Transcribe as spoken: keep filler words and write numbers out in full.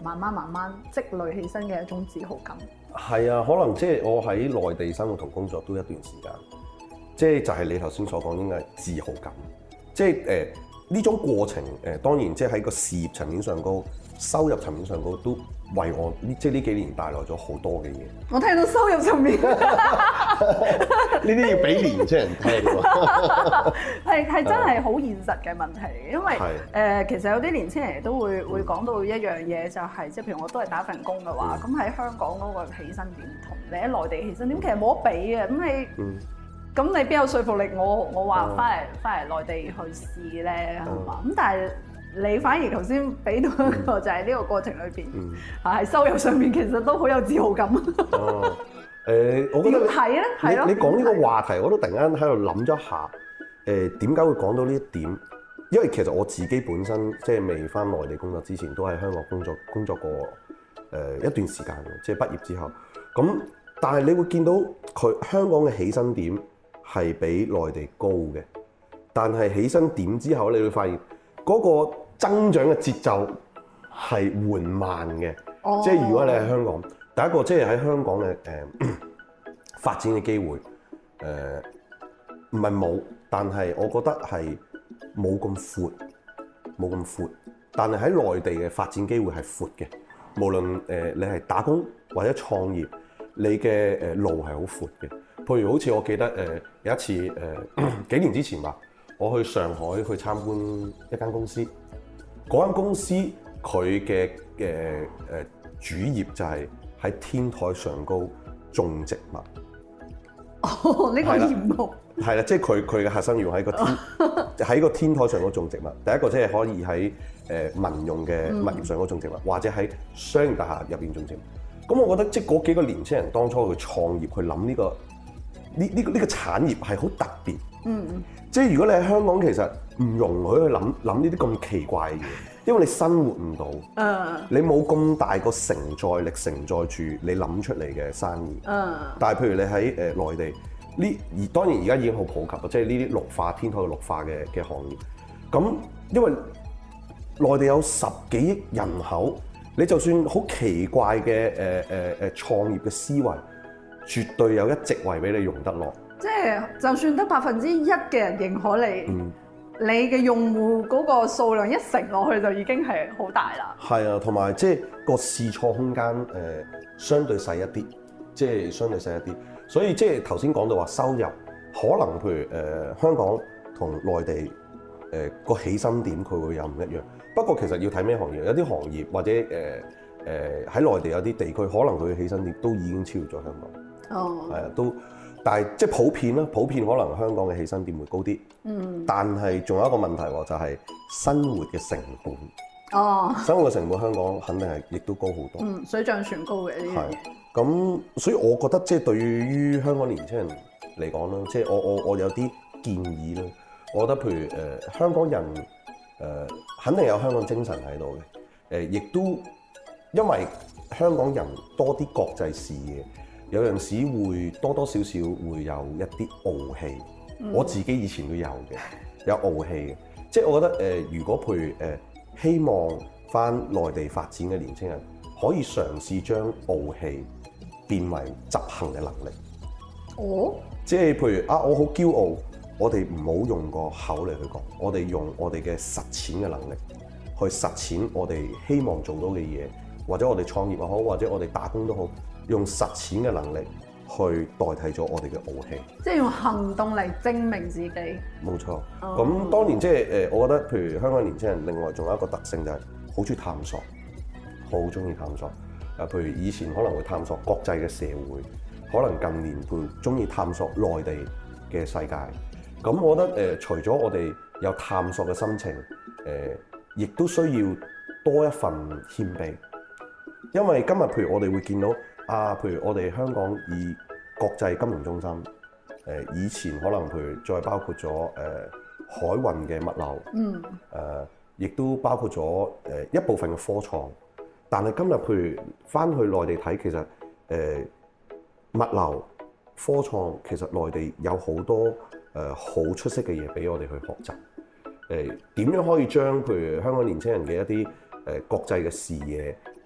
慢慢慢慢積累起身嘅一種自豪感。 係啊，可能即係我喺內地生活同工作都一段時間，即係就係你頭先所講應該係自豪感，即係誒呢種過程誒、呃、當然即係喺個事業層面上高、收入層面上高都為我呢即係呢幾年帶來咗好多嘅嘢。 我聽到收入層面， 呢啲要俾年青人聽喎。 係係真係好現實嘅問題，因為誒、呃、其實有啲年青人都會會講到一樣嘢，就係即係譬如我都係打份工嘅話，咁喺、嗯、香港嗰個起薪點同你喺內地起薪點其實冇得比嘅，咁你。嗯咁你邊有說服力？我我話翻嚟翻嚟內地去試咧，係嘛？咁但係你反而頭先俾到一個就係呢個過程裏邊，啊喺、嗯、收入上面其實都好有自豪感。 哦，誒，我覺得係咧，係咯。 你講呢個話題，我都突然間喺度諗咗下，誒點解會講到呢一點？因為其實我自己本身即係未翻內地工作之前，都喺香港工作工作過誒、呃、一段時間嘅，即係畢業之後。咁但係你會見到佢香港嘅起薪點係比內地高嘅，但係起薪點之後，你會發現嗰個增長嘅節奏係緩慢嘅。Oh. 即係如果你喺香港，第一個即係喺香港嘅誒、呃、發展嘅機會，誒唔係冇，但係我覺得係冇咁闊，冇咁闊。但係喺內地嘅發展機會係闊嘅，無論誒、呃、你係打工或者創業，你嘅誒路係好闊嘅。譬如好似我記得誒、呃、有一次誒、呃、幾年之前吧，我去上海去參觀一間公司，嗰間公司佢嘅誒誒主業就係喺天台上高種植物。 哦，呢、這個業務係啦，即係佢佢嘅核心業喺個天喺個天台上高種植物。第一個即係可以喺誒民用嘅物業上高種植物，嗯、或者喺商業大廈入邊種植物。咁我覺得即係嗰幾個年輕人當初去創業去諗呢、這個。呢呢個呢個產業係好特別，嗯，即係如果你喺香港其實唔容許去諗諗呢啲咁奇怪嘅嘢，因為你生活唔到，嗯，你冇咁大個承載力承載住你諗出嚟嘅生意，嗯，但係譬如你喺誒、呃、內地呢，而當然而家已經好普及啦，即係呢啲綠化天台嘅綠化嘅嘅行業，咁因為內地有十幾億人口，你就算好奇怪嘅誒誒誒創業嘅思維。絕對有一席位俾你用得落， 即係就算得百分之一嘅人認可你，嗯、你嘅用戶嗰個數量一乘落去就已經係好大啦。係啊，同埋即係個試錯空間誒、呃、相對細一啲，即係相對細一啲。所以即係頭先講到話收入，可能譬如誒、呃、香港同內地誒個、呃、起薪點佢會有唔一樣。不過其實要睇咩行業，有啲行業或者誒誒喺內地有啲地區，可能佢嘅起薪點都已經超越咗香港。哦，係啊，都，但係即係普遍啦，普遍可能香港嘅起薪點會高啲，嗯，但係仲有一個問題喎，就係生活嘅成本，哦，生活嘅成本香港肯定係亦都高好多， 嗯，水漲船高嘅呢樣嘢， 係，咁所以我覺得即係對於香港年輕人嚟講啦，即係我我我有啲建議啦，我覺得譬如誒、呃、香港人誒、呃、肯定有香港精神喺度嘅，誒、呃、亦都因為香港人多啲國際視野。有陣時會多多少少會有一啲傲氣，嗯、我自己以前都有嘅，有傲氣嘅。即係我覺得誒、呃，如果譬如誒、呃、希望返內地發展嘅年輕人，可以嘗試將傲氣變為執行嘅能力。哦，即係譬如啊，我好驕傲，我哋唔好用個口嚟去講，我哋用我哋嘅實踐嘅能力去實踐我哋希望做到嘅嘢，或者我哋創業又好，或者我哋打工都好。用實踐嘅能力去代替咗我哋嘅傲氣， 即係用行動嚟證明自己。 冇錯。咁、oh. 當然即係誒，我覺得譬如香港年輕人，另外仲有一個特性就係好中意探索，好中意探索。誒，譬如以前可能會探索國際嘅社會，可能近年會中意探索內地嘅世界。咁我覺得誒、呃，除咗我哋有探索嘅心情，誒、呃，亦都需要多一份謙卑，因為今日譬如我哋會見到。啊，譬如我哋香港以國際金融中心，誒、呃、以前可能譬如再包括咗誒、呃、海運嘅物流，嗯，誒亦、呃、都包括咗誒、呃、一部分嘅科創，但係今日譬如返去內地睇，其實誒、呃、物流科創其實內地有好多誒好、呃、出色嘅嘢俾我哋去學習，誒、呃、點樣可以將譬如香港年輕人嘅一啲誒、呃、國際嘅視野。